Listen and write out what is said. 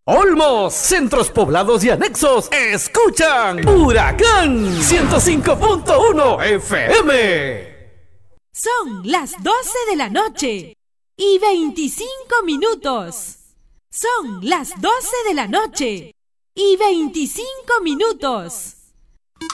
Olmos, centros poblados y anexos, escuchan Huracán 105.1 FM. Son las 12 de la noche y 25 minutos. Son las 12 de la noche y 25 minutos.